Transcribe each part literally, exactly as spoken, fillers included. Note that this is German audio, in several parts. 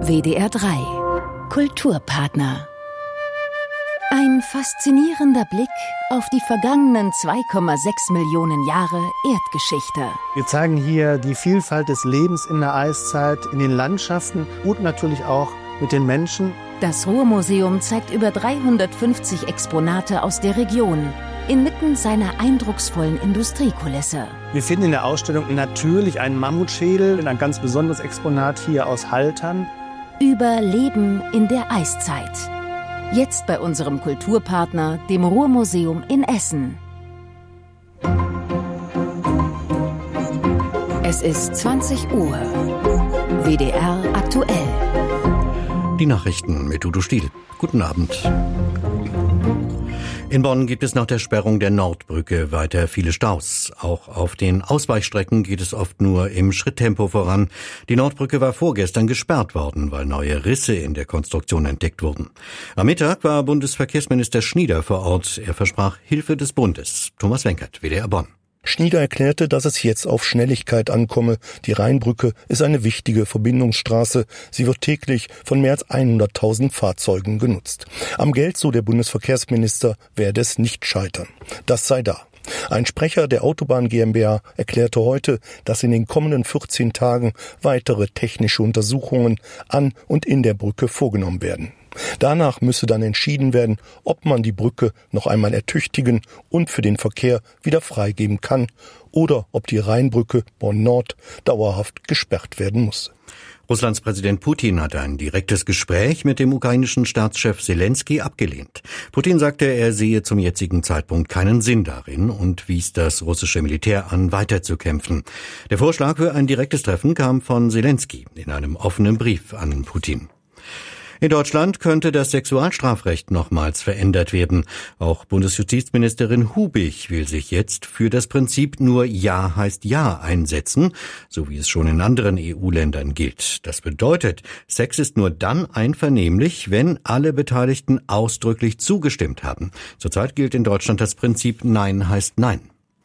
W D R drei Kulturpartner. Ein faszinierender Blick auf die vergangenen zwei Komma sechs Millionen Jahre Erdgeschichte. Wir zeigen hier die Vielfalt des Lebens in der Eiszeit, in den Landschaften und natürlich auch mit den Menschen. Das Ruhrmuseum zeigt über dreihundertfünfzig Exponate aus der Region, inmitten seiner eindrucksvollen Industriekulisse. Wir finden in der Ausstellung natürlich einen Mammutschädel, ein ganz besonderes Exponat hier aus Haltern. Über Leben in der Eiszeit. Jetzt bei unserem Kulturpartner, dem Ruhrmuseum in Essen. Es ist zwanzig Uhr. W D R aktuell. Die Nachrichten mit Udo Stiel. Guten Abend. In Bonn gibt es nach der Sperrung der Nordbrücke weiter viele Staus. Auch auf den Ausweichstrecken geht es oft nur im Schritttempo voran. Die Nordbrücke war vorgestern gesperrt worden, weil neue Risse in der Konstruktion entdeckt wurden. Am Mittag war Bundesverkehrsminister Schnieder vor Ort. Er versprach Hilfe des Bundes. Thomas Wenkert, W D R Bonn. Schnieder erklärte, dass es jetzt auf Schnelligkeit ankomme. Die Rheinbrücke ist eine wichtige Verbindungsstraße. Sie wird täglich von mehr als hunderttausend Fahrzeugen genutzt. Am Geld, so der Bundesverkehrsminister, werde es nicht scheitern. Das sei da. Ein Sprecher der Autobahn GmbH erklärte heute, dass in den kommenden vierzehn Tagen weitere technische Untersuchungen an und in der Brücke vorgenommen werden. Danach müsse dann entschieden werden, ob man die Brücke noch einmal ertüchtigen und für den Verkehr wieder freigeben kann oder ob die Rheinbrücke Bonn-Nord dauerhaft gesperrt werden muss. Russlands Präsident Putin hat ein direktes Gespräch mit dem ukrainischen Staatschef Selenskyj abgelehnt. Putin sagte, er sehe zum jetzigen Zeitpunkt keinen Sinn darin und wies das russische Militär an, weiterzukämpfen. Der Vorschlag für ein direktes Treffen kam von Selenskyj in einem offenen Brief an Putin. In Deutschland könnte das Sexualstrafrecht nochmals verändert werden. Auch Bundesjustizministerin Hubig will sich jetzt für das Prinzip nur Ja heißt Ja einsetzen, so wie es schon in anderen E U-Ländern gilt. Das bedeutet, Sex ist nur dann einvernehmlich, wenn alle Beteiligten ausdrücklich zugestimmt haben. Zurzeit gilt in Deutschland das Prinzip Nein heißt Nein.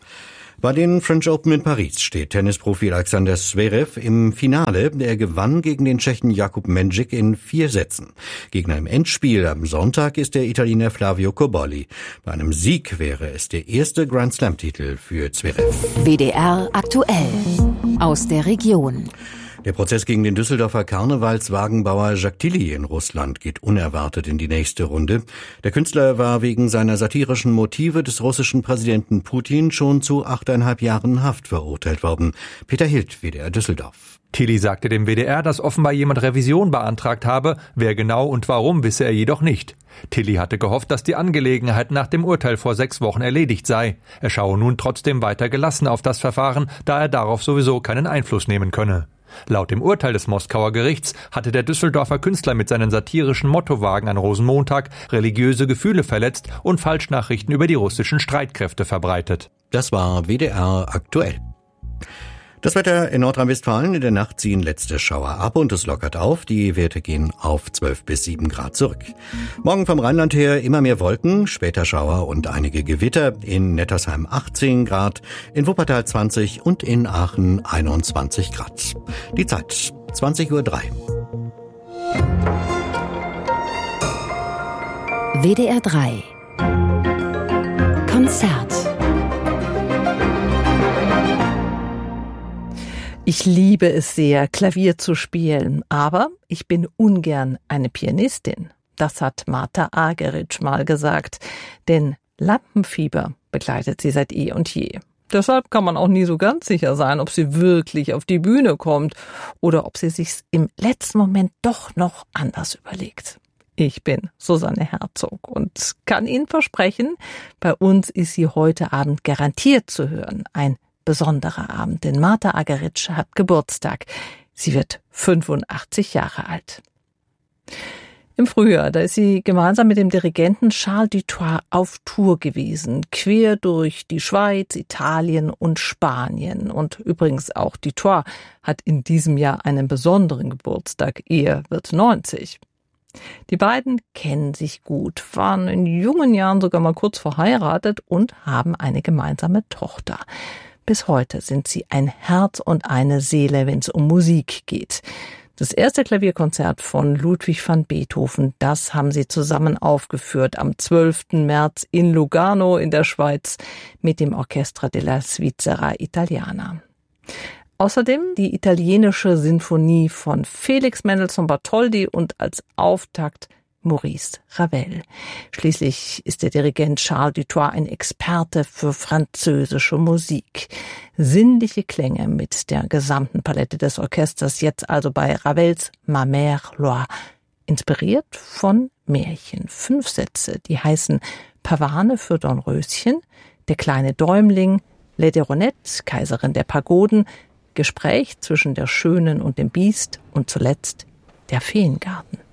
Bei den French Open in Paris steht Tennisprofi Alexander Zverev im Finale. Er gewann gegen den Tschechen Jakub Mendžík in vier Sätzen. Gegner im Endspiel am Sonntag ist der Italiener Flavio Cobolli. Bei einem Sieg wäre es der erste Grand-Slam-Titel für Zverev. W D R aktuell. Aus der Region. Der Prozess gegen den Düsseldorfer Karnevalswagenbauer Jacques Tilly in Russland geht unerwartet in die nächste Runde. Der Künstler war wegen seiner satirischen Motive des russischen Präsidenten Putin schon zu achteinhalb Jahren Haft verurteilt worden. Peter Hild, W D R Düsseldorf. Tilly sagte dem W D R, dass offenbar jemand Revision beantragt habe. Wer genau und warum, wisse er jedoch nicht. Tilly hatte gehofft, dass die Angelegenheit nach dem Urteil vor sechs Wochen erledigt sei. Er schaue nun trotzdem weiter gelassen auf das Verfahren, da er darauf sowieso keinen Einfluss nehmen könne. Laut dem Urteil des Moskauer Gerichts hatte der Düsseldorfer Künstler mit seinen satirischen Mottowagen an Rosenmontag religiöse Gefühle verletzt und Falschnachrichten über die russischen Streitkräfte verbreitet. Das war W D R aktuell. Das Wetter in Nordrhein-Westfalen: in der Nacht ziehen letzte Schauer ab und es lockert auf. Die Werte gehen auf zwölf bis sieben Grad zurück. Morgen vom Rheinland her immer mehr Wolken, später Schauer und einige Gewitter. In Nettersheim achtzehn Grad, in Wuppertal zwanzig und in Aachen einundzwanzig Grad. Die Zeit zwanzig Uhr drei. W D R drei Konzert. Ich liebe es sehr, Klavier zu spielen, aber ich bin ungern eine Pianistin. Das hat Martha Argerich mal gesagt, denn Lampenfieber begleitet sie seit eh und je. Deshalb kann man auch nie so ganz sicher sein, ob sie wirklich auf die Bühne kommt oder ob sie sich's im letzten Moment doch noch anders überlegt. Ich bin Susanne Herzog und kann Ihnen versprechen, bei uns ist sie heute Abend garantiert zu hören. Ein besonderer Abend, denn Martha Argerich hat Geburtstag. Sie wird fünfundachtzig Jahre alt. Im Frühjahr, da ist sie gemeinsam mit dem Dirigenten Charles Dutoit auf Tour gewesen, quer durch die Schweiz, Italien und Spanien. Und übrigens auch Dutoit hat in diesem Jahr einen besonderen Geburtstag. Er wird neunzig. Die beiden kennen sich gut, waren in jungen Jahren sogar mal kurz verheiratet und haben eine gemeinsame Tochter. Bis heute sind sie ein Herz und eine Seele, wenn es um Musik geht. Das erste Klavierkonzert von Ludwig van Beethoven, das haben sie zusammen aufgeführt am zwölften März in Lugano in der Schweiz mit dem Orchestra della Svizzera Italiana. Außerdem die italienische Sinfonie von Felix Mendelssohn Bartholdy und als Auftakt Maurice Ravel. Schließlich ist der Dirigent Charles Dutoit ein Experte für französische Musik. Sinnliche Klänge mit der gesamten Palette des Orchesters, jetzt also bei Ravels Ma Mère Loire. Inspiriert von Märchen. Fünf Sätze, die heißen Pavane für Dornröschen, Der kleine Däumling, Les Deronettes, Kaiserin der Pagoden, Gespräch zwischen der Schönen und dem Biest und zuletzt der Feengarten.